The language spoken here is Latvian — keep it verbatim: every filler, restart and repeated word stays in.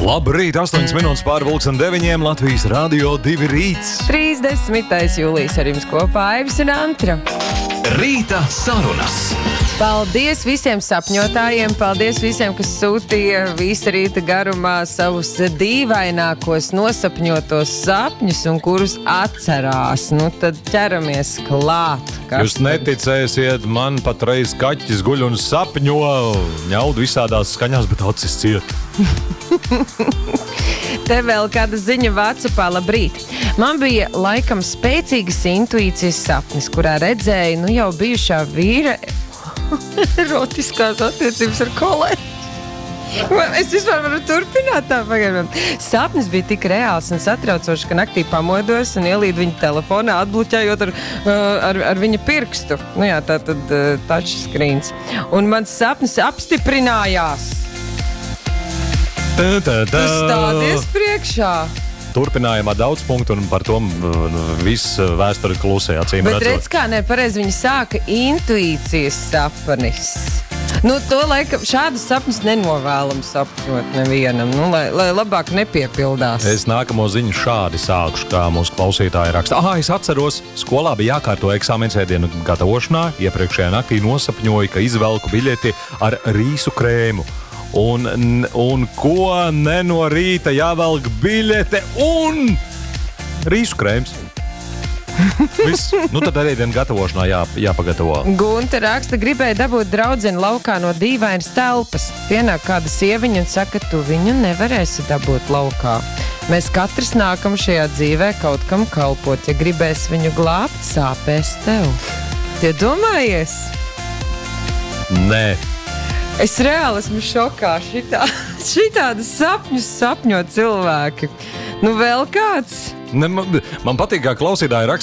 Labrīt, astoņas minūtes pāri pulksten deviņiem, Latvijas Radio divi rīts. trīsdesmitais jūlijas ar jums kopā Aivis un Antra. Rīta sarunas. Paldies visiem sapņotājiem, paldies visiem, kas sūtīja visa rīta garumā savus dīvainākos nosapņotos sapņus un kurus atcerās. Nu tad ķeramies klāt. Jūs neticēsiet, man patreiz kaķis guļ un sapņo, ņaudu visādās skaņās, bet acis ciet. Te vēl kāda ziņa Vācupā, labrīt. Man bija laikam spēcīgas intuīcijas sapnis, kurā redzēju nu jau bijušā vīra erotiskās attiecības ar kolēģi. Es vispār varu turpināt tā pagaidām. Sapnis bija tik reāls un satraucošs, ka naktī pamodos un ielīdu viņa telefonā, atbluķējot ar, ar, ar viņa pirkstu. Nu jā, tā tad uh, touchscreens. Un mans sapnis apstiprinājās. Tā, tā, tā. Tu stādies priekšā. Turpinājumā daudz punktu un par to viss vēsture klusē, acīm Bet redzot. redz kā, nepareizi viņa sāka intuīcijas sapnis. Nu, to laikam šādus sapņus nenovēlam sapņot nevienam, nu, lai, lai labāk nepiepildās. Es nākamo ziņu šādi sākšu, kā mūsu klausītāji raksta. Ah, es atceros, skolā bija jākārto eksāmens ēdienu gatavošanā. Iepriekšējā naktī nosapņoju, ka izvelku biļeti ar rīsu krēmu. Un, un ko ne no rīta jāvelk biļete un rīsu krēms. Viss. Nu tad arī dienu gatavošanā jā, jāpagatavo. Gunta raksta, gribēja dabūt draudzeni laukā no dīvainas telpas. Pienāk kāda sieviņa un saka, tu viņu nevarēsi dabūt laukā. Mēs katrs nākam šajā dzīvē kaut kam kalpot. Ja gribēs viņu glābt, sāpēs tev. Tie domājies? Nē. Es reāli esmu šokā. Šitā, šitādas sapņus sapņo cilvēki. Nu vēl kāds? Ne, man, man patīk, kā klausītāji raksta.